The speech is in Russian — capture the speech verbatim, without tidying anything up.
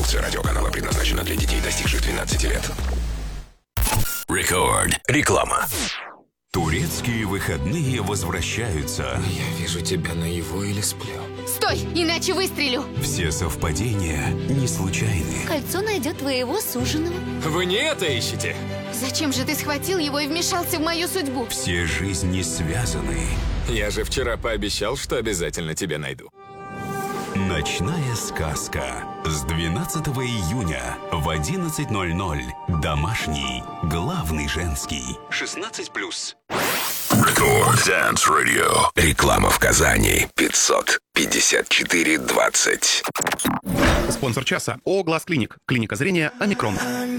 Информация радиоканала предназначена для детей, достигших двенадцати лет. Рекорд. Реклама. Турецкие выходные возвращаются. Я вижу тебя наяву или сплю. Стой, иначе выстрелю. Все совпадения не случайны. Кольцо найдет твоего суженого. Вы не это ищете? Зачем же ты схватил его и вмешался в мою судьбу? Все жизни связаны. Я же вчера пообещал, что обязательно тебя найду. Ночная сказка. С двенадцатого июня в одиннадцать ноль ноль. Домашний. Главный женский. шестнадцать плюс. Рекорд Dance Radio. Реклама в Казани. пятьсот пятьдесят четыре двадцать. Спонсор часа ООО «Глаз Клиник». Клиника зрения «Омикрон».